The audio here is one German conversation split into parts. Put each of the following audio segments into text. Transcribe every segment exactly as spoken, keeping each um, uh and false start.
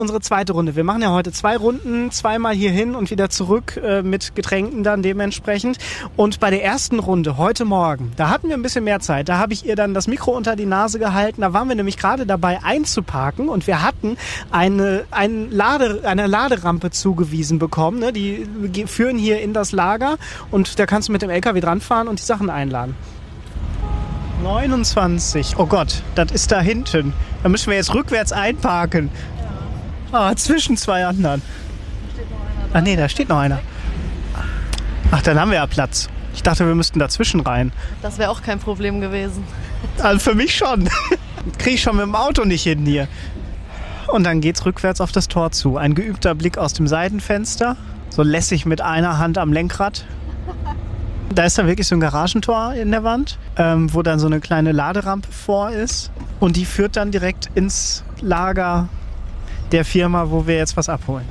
Unsere zweite Runde. Wir machen ja heute zwei Runden, zweimal hierhin und wieder zurück äh, mit Getränken dann dementsprechend. Und bei der ersten Runde, heute Morgen, da hatten wir ein bisschen mehr Zeit. Da habe ich ihr dann das Mikro unter die Nase gehalten. Da waren wir nämlich gerade dabei einzuparken und wir hatten eine, ein Lade, eine Laderampe zugewiesen bekommen. Ne? Die führen hier in das Lager und da kannst du mit dem L K W dran fahren und die Sachen einladen. neunundzwanzig. Oh Gott, das ist da hinten. Da müssen wir jetzt rückwärts einparken. Ah, zwischen zwei anderen. Ach nee, da steht noch einer. Ach, dann haben wir ja Platz. Ich dachte, wir müssten dazwischen rein. Das wäre auch kein Problem gewesen. Also für mich schon. Kriege ich schon mit dem Auto nicht hin hier. Und dann geht's rückwärts auf das Tor zu. Ein geübter Blick aus dem Seitenfenster. So lässig mit einer Hand am Lenkrad. Da ist dann wirklich so ein Garagentor in der Wand, ähm, wo dann so eine kleine Laderampe vor ist. Und die führt dann direkt ins Lager der Firma, wo wir jetzt was abholen.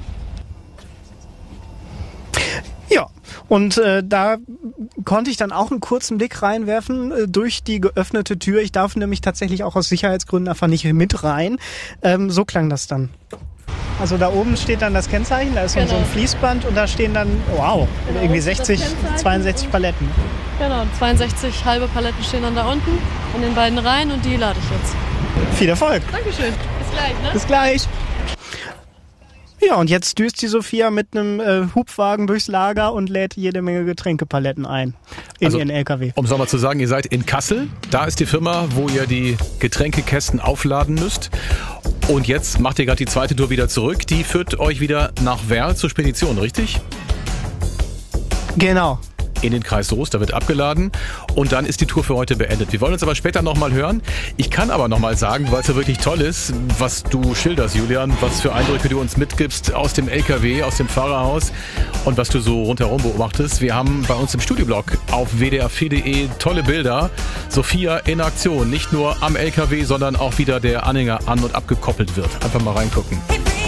Ja, und äh, da konnte ich dann auch einen kurzen Blick reinwerfen äh, durch die geöffnete Tür. Ich darf nämlich tatsächlich auch aus Sicherheitsgründen einfach nicht mit rein. Ähm, so klang das dann. Also da oben steht dann das Kennzeichen, da ist genau so ein Fließband und da stehen dann, wow, genau, irgendwie sechzig, zweiundsechzig Paletten. Genau, zweiundsechzig halbe Paletten stehen dann da unten an den beiden Reihen und die lade ich jetzt. Viel Erfolg. Dankeschön. Bis gleich, ne? Bis gleich. Ja, und jetzt düst die Sophia mit einem äh, Hubwagen durchs Lager und lädt jede Menge Getränkepaletten ein in also, ihren L K W. Um es nochmal zu sagen, ihr seid in Kassel. Da ist die Firma, wo ihr die Getränkekästen aufladen müsst. Und jetzt macht ihr gerade die zweite Tour wieder zurück. Die führt euch wieder nach Werl zur Spedition, richtig? Genau. In den Kreis Soest, da wird abgeladen und dann ist die Tour für heute beendet. Wir wollen uns aber später nochmal hören. Ich kann aber nochmal sagen, weil es ja wirklich toll ist, was du schilderst, Julian, was für Eindrücke du uns mitgibst aus dem L K W, aus dem Fahrerhaus und was du so rundherum beobachtest. Wir haben bei uns im Studioblog auf w d r vier punkt d e tolle Bilder. Sophia in Aktion, nicht nur am L K W, sondern auch wieder der Anhänger an- und abgekoppelt wird. Einfach mal reingucken.